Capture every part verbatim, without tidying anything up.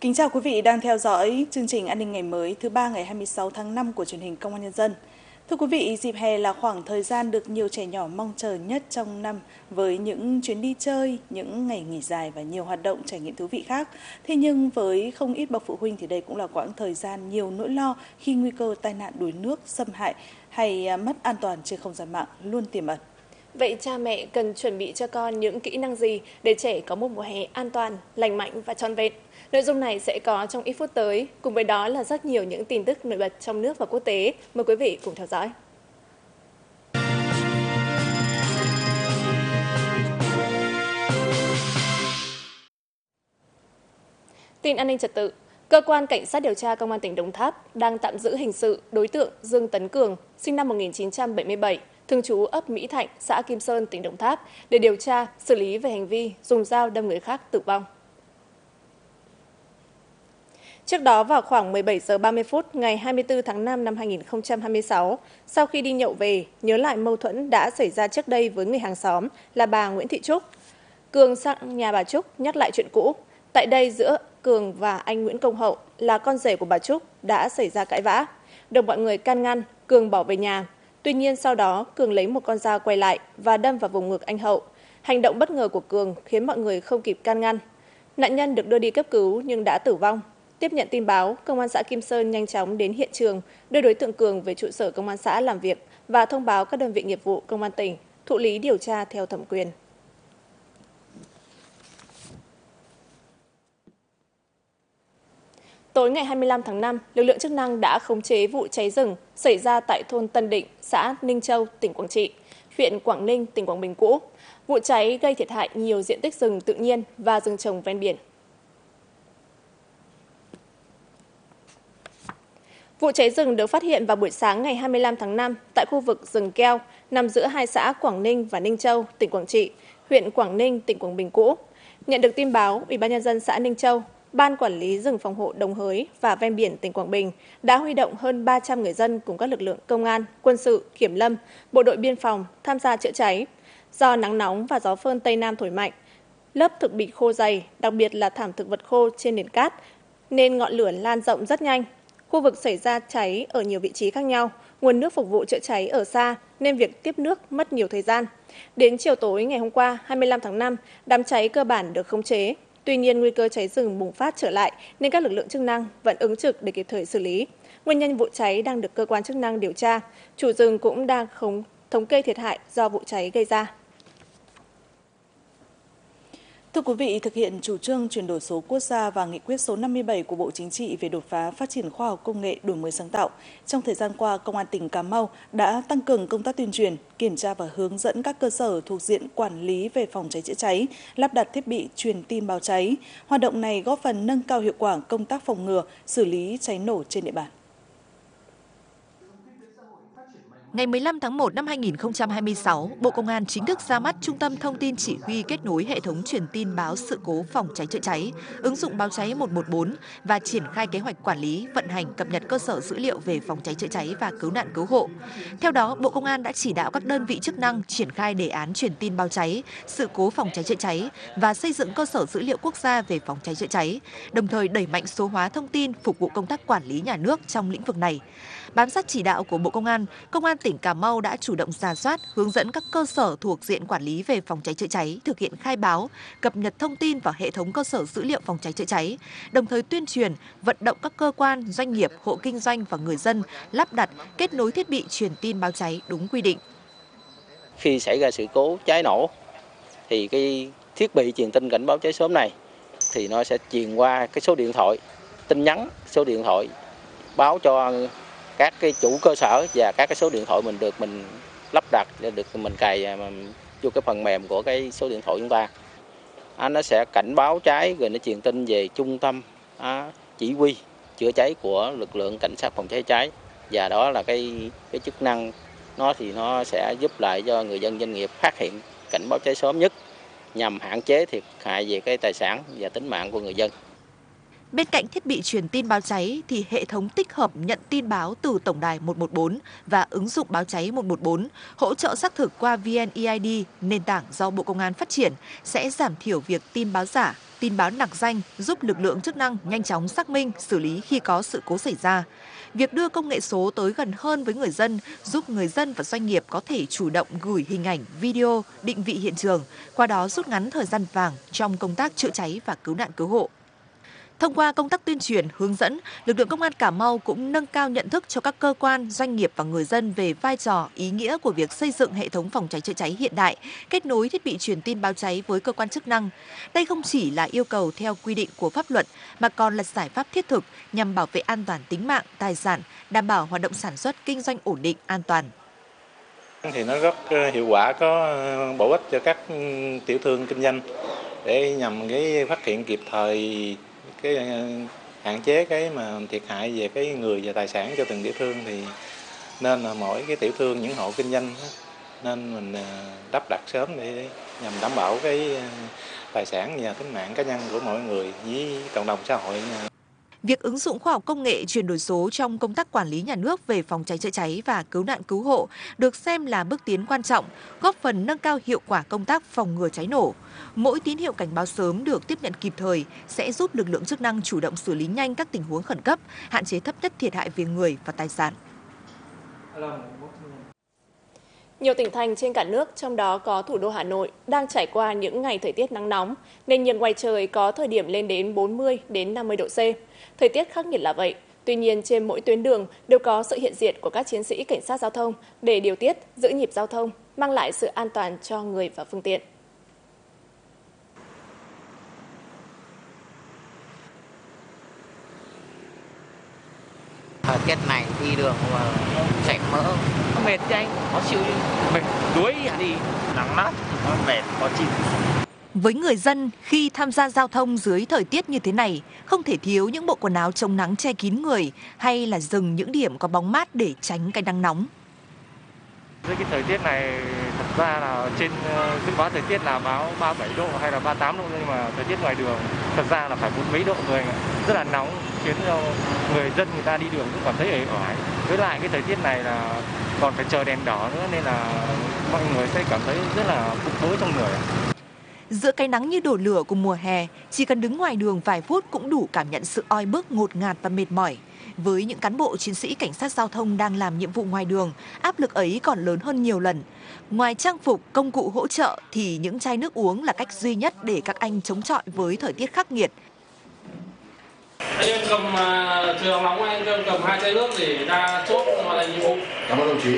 Kính chào quý vị đang theo dõi chương trình An ninh ngày mới thứ ba ngày hai mươi sáu tháng năm của truyền hình Công an Nhân dân. Thưa quý vị, dịp hè là khoảng thời gian được nhiều trẻ nhỏ mong chờ nhất trong năm với những chuyến đi chơi, những ngày nghỉ dài và nhiều hoạt động trải nghiệm thú vị khác. Thế nhưng với không ít bậc phụ huynh thì đây cũng là quãng thời gian nhiều nỗi lo khi nguy cơ tai nạn đuối nước, xâm hại hay mất an toàn trên không gian mạng luôn tiềm ẩn. Vậy cha mẹ cần chuẩn bị cho con những kỹ năng gì để trẻ có một mùa hè an toàn, lành mạnh và trọn vẹn? Nội dung này sẽ có trong ít phút tới, cùng với đó là rất nhiều những tin tức nổi bật trong nước và quốc tế. Mời quý vị cùng theo dõi. Tin an ninh trật tự. Cơ quan Cảnh sát điều tra Công an tỉnh Đồng Tháp đang tạm giữ hình sự đối tượng Dương Tấn Cường, sinh năm một nghìn chín trăm bảy mươi bảy, thường trú ấp Mỹ Thạnh, xã Kim Sơn, tỉnh Đồng Tháp để điều tra, xử lý về hành vi dùng dao đâm người khác tử vong. Trước đó vào khoảng mười bảy giờ ba mươi phút ngày hai mươi tư tháng năm năm hai nghìn không trăm hai mươi sáu, sau khi đi nhậu về, nhớ lại mâu thuẫn đã xảy ra trước đây với người hàng xóm là bà Nguyễn Thị Trúc, Cường sang nhà bà Trúc nhắc lại chuyện cũ. Tại đây giữa Cường và anh Nguyễn Công Hậu là con rể của bà Trúc đã xảy ra cãi vã. Được mọi người can ngăn, Cường bỏ về nhà. Tuy nhiên sau đó Cường lấy một con dao quay lại và đâm vào vùng ngực anh Hậu. Hành động bất ngờ của Cường khiến mọi người không kịp can ngăn. Nạn nhân được đưa đi cấp cứu nhưng đã tử vong. Tiếp nhận tin báo, Công an xã Kim Sơn nhanh chóng đến hiện trường, đưa đối tượng Cường về trụ sở Công an xã làm việc và thông báo các đơn vị nghiệp vụ Công an tỉnh thụ lý điều tra theo thẩm quyền. Tối ngày hai mươi lăm tháng năm, lực lượng chức năng đã khống chế vụ cháy rừng xảy ra tại thôn Tân Định, xã Ninh Châu, tỉnh Quảng Trị, huyện Quảng Ninh, tỉnh Quảng Bình cũ. Vụ cháy gây thiệt hại nhiều diện tích rừng tự nhiên và rừng trồng ven biển. Vụ cháy rừng được phát hiện vào buổi sáng ngày hai mươi lăm tháng năm tại khu vực rừng keo nằm giữa hai xã Quảng Ninh và Ninh Châu, tỉnh Quảng Trị, huyện Quảng Ninh, tỉnh Quảng Bình cũ. Nhận được tin báo, Ủy ban nhân dân xã Ninh Châu, Ban Quản lý rừng phòng hộ Đồng Hới và ven biển tỉnh Quảng Bình đã huy động hơn ba trăm người dân cùng các lực lượng công an, quân sự, kiểm lâm, bộ đội biên phòng tham gia chữa cháy. Do nắng nóng và gió phơn Tây Nam thổi mạnh, lớp thực bì khô dày, đặc biệt là thảm thực vật khô trên nền cát, nên ngọn lửa lan rộng rất nhanh. Khu vực xảy ra cháy ở nhiều vị trí khác nhau, nguồn nước phục vụ chữa cháy ở xa nên việc tiếp nước mất nhiều thời gian. Đến chiều tối ngày hôm qua, hai mươi lăm tháng năm, đám cháy cơ bản được khống chế. Tuy nhiên, nguy cơ cháy rừng bùng phát trở lại nên các lực lượng chức năng vẫn ứng trực để kịp thời xử lý. Nguyên nhân vụ cháy đang được cơ quan chức năng điều tra. Chủ rừng cũng đang không thống kê thiệt hại do vụ cháy gây ra. Thưa quý vị, thực hiện chủ trương chuyển đổi số quốc gia và nghị quyết số năm mươi bảy của Bộ Chính trị về đột phá phát triển khoa học công nghệ, đổi mới sáng tạo, trong thời gian qua, Công an tỉnh Cà Mau đã tăng cường công tác tuyên truyền, kiểm tra và hướng dẫn các cơ sở thuộc diện quản lý về phòng cháy chữa cháy, lắp đặt thiết bị truyền tin báo cháy. Hoạt động này góp phần nâng cao hiệu quả công tác phòng ngừa, xử lý cháy nổ trên địa bàn. Ngày mười lăm tháng một năm hai nghìn không trăm hai mươi sáu, Bộ Công an chính thức ra mắt Trung tâm Thông tin Chỉ huy kết nối hệ thống truyền tin báo sự cố phòng cháy chữa cháy, ứng dụng báo cháy một một bốn và triển khai kế hoạch quản lý, vận hành, cập nhật cơ sở dữ liệu về phòng cháy chữa cháy và cứu nạn cứu hộ. Theo đó, Bộ Công an đã chỉ đạo các đơn vị chức năng triển khai đề án truyền tin báo cháy, sự cố phòng cháy chữa cháy và xây dựng cơ sở dữ liệu quốc gia về phòng cháy chữa cháy, đồng thời đẩy mạnh số hóa thông tin phục vụ công tác quản lý nhà nước trong lĩnh vực này. Bám sát chỉ đạo của Bộ Công an, Công an tỉnh Cà Mau đã chủ động rà soát, hướng dẫn các cơ sở thuộc diện quản lý về phòng cháy chữa cháy thực hiện khai báo, cập nhật thông tin vào hệ thống cơ sở dữ liệu phòng cháy chữa cháy, đồng thời tuyên truyền, vận động các cơ quan, doanh nghiệp, hộ kinh doanh và người dân lắp đặt, kết nối thiết bị truyền tin báo cháy đúng quy định. Khi xảy ra sự cố cháy nổ thì cái thiết bị truyền tin cảnh báo cháy sớm này thì nó sẽ truyền qua cái số điện thoại, tin nhắn, số điện thoại báo cho các cái chủ cơ sở và các cái số điện thoại mình được mình lắp đặt để được mình cài vô cái phần mềm của cái số điện thoại chúng ta. À, nó sẽ cảnh báo cháy rồi nó truyền tin về trung tâm à, chỉ huy chữa cháy của lực lượng cảnh sát phòng cháy cháy, và đó là cái cái chức năng nó thì nó sẽ giúp lại cho người dân doanh nghiệp phát hiện cảnh báo cháy sớm nhất nhằm hạn chế thiệt hại về cái tài sản và tính mạng của người dân. Bên cạnh thiết bị truyền tin báo cháy thì hệ thống tích hợp nhận tin báo từ tổng đài một một bốn và ứng dụng báo cháy một một bốn hỗ trợ xác thực qua vê en e i đê, nền tảng do Bộ Công an phát triển, sẽ giảm thiểu việc tin báo giả, tin báo nặc danh, giúp lực lượng chức năng nhanh chóng xác minh, xử lý khi có sự cố xảy ra. Việc đưa công nghệ số tới gần hơn với người dân giúp người dân và doanh nghiệp có thể chủ động gửi hình ảnh, video, định vị hiện trường, qua đó rút ngắn thời gian vàng trong công tác chữa cháy và cứu nạn cứu hộ. Thông qua công tác tuyên truyền, hướng dẫn, lực lượng công an Cà Mau cũng nâng cao nhận thức cho các cơ quan, doanh nghiệp và người dân về vai trò, ý nghĩa của việc xây dựng hệ thống phòng cháy chữa cháy hiện đại, kết nối thiết bị truyền tin báo cháy với cơ quan chức năng. Đây không chỉ là yêu cầu theo quy định của pháp luật, mà còn là giải pháp thiết thực nhằm bảo vệ an toàn tính mạng, tài sản, đảm bảo hoạt động sản xuất, kinh doanh ổn định, an toàn. Thì nó rất hiệu quả, có bổ ích cho các tiểu thương kinh doanh để nhằm cái phát hiện kịp thời, cái hạn chế cái mà thiệt hại về cái người và tài sản cho từng tiểu thương. Thì nên là mỗi cái tiểu thương, những hộ kinh doanh nên mình lắp đặt sớm để nhằm đảm bảo cái tài sản và tính mạng cá nhân của mọi người với cộng đồng xã hội. Việc ứng dụng khoa học công nghệ chuyển đổi số trong công tác quản lý nhà nước về phòng cháy chữa cháy và cứu nạn cứu hộ được xem là bước tiến quan trọng, góp phần nâng cao hiệu quả công tác phòng ngừa cháy nổ. Mỗi tín hiệu cảnh báo sớm được tiếp nhận kịp thời sẽ giúp lực lượng chức năng chủ động xử lý nhanh các tình huống khẩn cấp, hạn chế thấp nhất thiệt hại về người và tài sản. Nhiều tỉnh thành trên cả nước, trong đó có thủ đô Hà Nội, đang trải qua những ngày thời tiết nắng nóng, nên nhiệt ngoài trời có thời điểm lên đến bốn mươi đến năm mươi độ C. Thời tiết khắc nghiệt là vậy, tuy nhiên trên mỗi tuyến đường đều có sự hiện diện của các chiến sĩ cảnh sát giao thông để điều tiết, giữ nhịp giao thông, mang lại sự an toàn cho người và phương tiện. Thời tiết này đi đường mà chảy mỡ, nó mệt chứ anh, khó chịu, mệt đuối hả đi, nắng nát, nó mệt, khó chịu. Với người dân, khi tham gia giao thông dưới thời tiết như thế này, không thể thiếu những bộ quần áo chống nắng che kín người hay là dừng những điểm có bóng mát để tránh cái nắng nóng. Với cái thời tiết này, thật ra là trên dự báo thời tiết là báo ba mươi bảy độ hay là ba mươi tám độ, nhưng mà thời tiết ngoài đường thật ra là phải bốn mấy độ người, rất là nóng, khiến cho người dân người ta đi đường cũng cảm thấy ế ỏi. Với lại cái thời tiết này là còn phải chờ đèn đỏ nữa, nên là mọi người sẽ cảm thấy rất là bức bối trong người. Giữa cái nắng như đổ lửa của mùa hè, chỉ cần đứng ngoài đường vài phút cũng đủ cảm nhận sự oi bức, ngột ngạt và mệt mỏi. Với những cán bộ chiến sĩ cảnh sát giao thông đang làm nhiệm vụ ngoài đường, áp lực ấy còn lớn hơn nhiều lần. Ngoài trang phục, công cụ hỗ trợ thì những chai nước uống là cách duy nhất để các anh chống chọi với thời tiết khắc nghiệt. Anh em cầm trường nóng, anh em cầm hai chai nước để ra chốt hoàn thành nhiệm vụ. Cảm ơn đồng chí.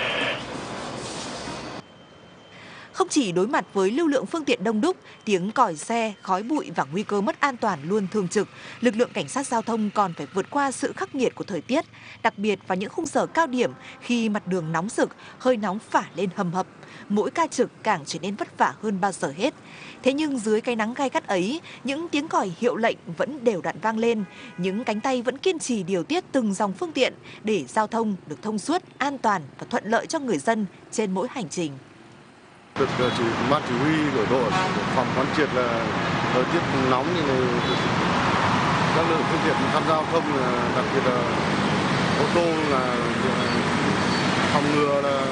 Không chỉ đối mặt với lưu lượng phương tiện đông đúc, tiếng còi xe, khói bụi và nguy cơ mất an toàn luôn thường trực, lực lượng cảnh sát giao thông còn phải vượt qua sự khắc nghiệt của thời tiết, đặc biệt vào những khung giờ cao điểm khi mặt đường nóng rực, hơi nóng phả lên hầm hập. Mỗi ca trực càng trở nên vất vả hơn bao giờ hết. Thế nhưng dưới cái nắng gay gắt ấy, những tiếng còi hiệu lệnh vẫn đều đặn vang lên, những cánh tay vẫn kiên trì điều tiết từng dòng phương tiện để giao thông được thông suốt, an toàn và thuận lợi cho người dân trên mỗi hành trình. Được chỉ ban chỉ huy của đội phòng quán triệt là thời tiết nóng như này, các lượng phương tiện tham gia giao thông, đặc biệt là ô tô, là phòng ngừa là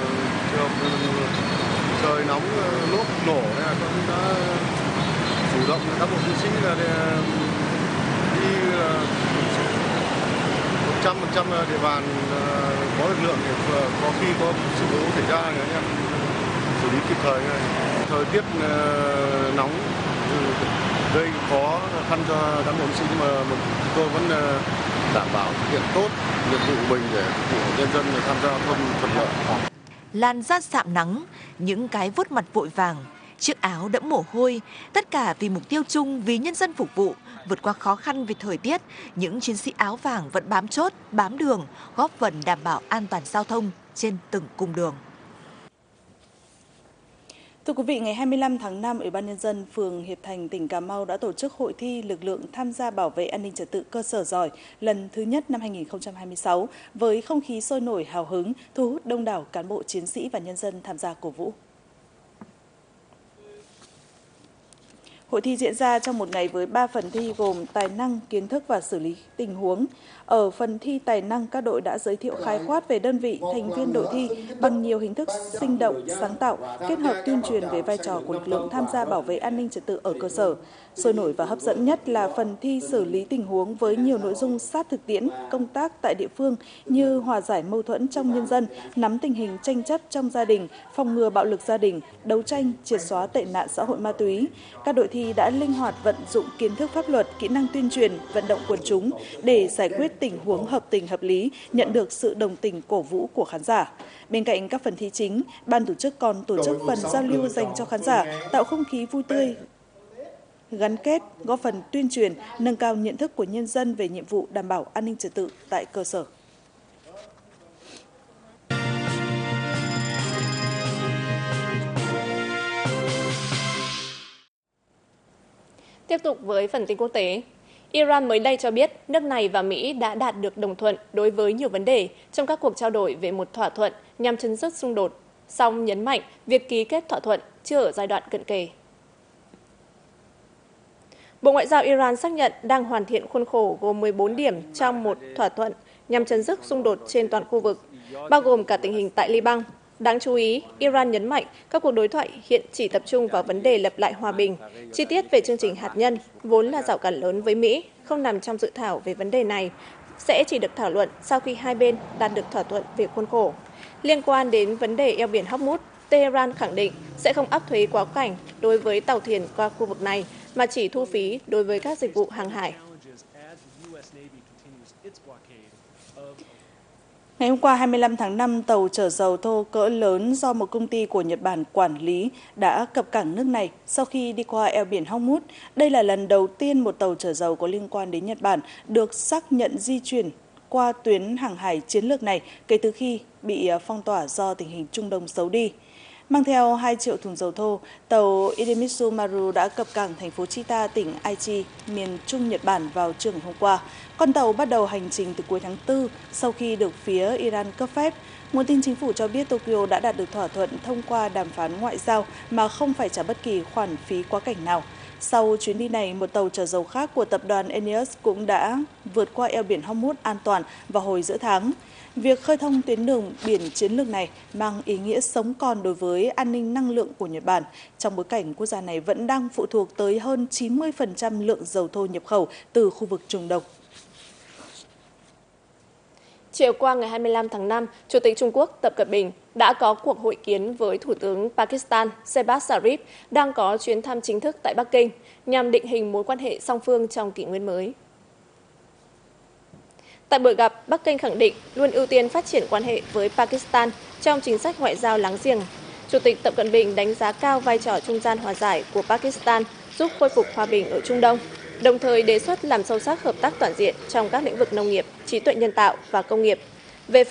trời nóng lốp nổ, nên là cũng đã chủ động các bộ chiến sĩ là đi một trăm phần trăm địa bàn có lực lượng để có khi có sự cố xảy ra anh em xử lý kịp thời. Thời tiết nóng gây khó khăn cho cán bộ chiến sĩ, nhưng mà chúng tôi vẫn đảm bảo thực hiện tốt nhiệm vụ của mình để phục vụ nhân dân tham gia giao thông thuận lợi. Làn da sạm nắng, những cái vuốt mặt vội vàng, chiếc áo đẫm mồ hôi, tất cả vì mục tiêu chung, vì nhân dân phục vụ. Vượt qua khó khăn về thời tiết, những chiến sĩ áo vàng vẫn bám chốt, bám đường, góp phần đảm bảo an toàn giao thông trên từng cung đường. Thưa quý vị, ngày hai mươi lăm tháng năm, Ủy ban Nhân dân phường Hiệp Thành, tỉnh Cà Mau đã tổ chức hội thi lực lượng tham gia bảo vệ an ninh trật tự cơ sở giỏi lần thứ nhất năm hai nghìn không trăm hai mươi sáu với không khí sôi nổi hào hứng, thu hút đông đảo cán bộ chiến sĩ và nhân dân tham gia cổ vũ. Hội thi diễn ra trong một ngày với ba phần thi gồm tài năng, kiến thức và xử lý tình huống. Ở phần thi tài năng, các đội đã giới thiệu khái quát về đơn vị, thành viên đội thi bằng nhiều hình thức sinh động, sáng tạo, kết hợp tuyên truyền về vai trò của lực lượng tham gia bảo vệ an ninh trật tự ở cơ sở. Sôi nổi và hấp dẫn nhất là phần thi xử lý tình huống với nhiều nội dung sát thực tiễn công tác tại địa phương như hòa giải mâu thuẫn trong nhân dân, nắm tình hình tranh chấp trong gia đình, phòng ngừa bạo lực gia đình, đấu tranh, triệt xóa tệ nạn xã hội ma túy. Các đội thi đã linh hoạt vận dụng kiến thức pháp luật, kỹ năng tuyên truyền, vận động quần chúng để giải quyết tình huống hợp tình hợp lý, nhận được sự đồng tình cổ vũ của khán giả. Bên cạnh các phần thi chính, ban tổ chức còn tổ chức phần giao lưu dành cho khán giả, tạo không khí vui tươi, gắn kết, góp phần tuyên truyền, nâng cao nhận thức của nhân dân về nhiệm vụ đảm bảo an ninh trật tự tại cơ sở. Tiếp tục với phần tin quốc tế. Iran mới đây cho biết nước này và Mỹ đã đạt được đồng thuận đối với nhiều vấn đề trong các cuộc trao đổi về một thỏa thuận nhằm chấm dứt xung đột, song nhấn mạnh việc ký kết thỏa thuận chưa ở giai đoạn cận kề. Bộ Ngoại giao Iran xác nhận đang hoàn thiện khuôn khổ gồm mười bốn điểm trong một thỏa thuận nhằm chấm dứt xung đột trên toàn khu vực, bao gồm cả tình hình tại Liban. Đáng chú ý, Iran nhấn mạnh các cuộc đối thoại hiện chỉ tập trung vào vấn đề lập lại hòa bình. Chi tiết về chương trình hạt nhân, vốn là rào cản lớn với Mỹ, không nằm trong dự thảo về vấn đề này, sẽ chỉ được thảo luận sau khi hai bên đạt được thỏa thuận về khuôn khổ. Liên quan đến vấn đề eo biển Hormuz, Tehran khẳng định sẽ không áp thuế quá cảnh đối với tàu thuyền qua khu vực này, mà chỉ thu phí đối với các dịch vụ hàng hải. Ngày hôm qua hai mươi lăm tháng năm, tàu chở dầu thô cỡ lớn do một công ty của Nhật Bản quản lý đã cập cảng nước này sau khi đi qua eo biển Hormuz. Đây là lần đầu tiên một tàu chở dầu có liên quan đến Nhật Bản được xác nhận di chuyển qua tuyến hàng hải chiến lược này kể từ khi bị phong tỏa do tình hình Trung Đông xấu đi. Mang theo hai triệu thùng dầu thô, tàu Idemitsu Maru đã cập cảng thành phố Chita, tỉnh Aichi, miền Trung Nhật Bản vào trưa ngày hôm qua. Con tàu bắt đầu hành trình từ cuối tháng tư sau khi được phía Iran cấp phép. Nguồn tin chính phủ cho biết Tokyo đã đạt được thỏa thuận thông qua đàm phán ngoại giao mà không phải trả bất kỳ khoản phí quá cảnh nào. Sau chuyến đi này, một tàu chở dầu khác của tập đoàn Eneos cũng đã vượt qua eo biển Hormuz an toàn vào hồi giữa tháng. Việc khơi thông tuyến đường biển chiến lược này mang ý nghĩa sống còn đối với an ninh năng lượng của Nhật Bản, trong bối cảnh quốc gia này vẫn đang phụ thuộc tới hơn chín mươi phần trăm lượng dầu thô nhập khẩu từ khu vực Trung Đông. Chiều qua ngày hai mươi lăm tháng năm, Chủ tịch Trung Quốc Tập Cận Bình đã có cuộc hội kiến với Thủ tướng Pakistan Shehbaz Sharif đang có chuyến thăm chính thức tại Bắc Kinh nhằm định hình mối quan hệ song phương trong kỷ nguyên mới. Tại buổi gặp, Bắc Kinh khẳng định luôn ưu tiên phát triển quan hệ với Pakistan trong chính sách ngoại giao láng giềng. Chủ tịch Tập Cận Bình đánh giá cao vai trò trung gian hòa giải của Pakistan giúp khôi phục hòa bình ở Trung Đông, đồng thời đề xuất làm sâu sắc hợp tác toàn diện trong các lĩnh vực nông nghiệp, trí tuệ nhân tạo và công nghiệp,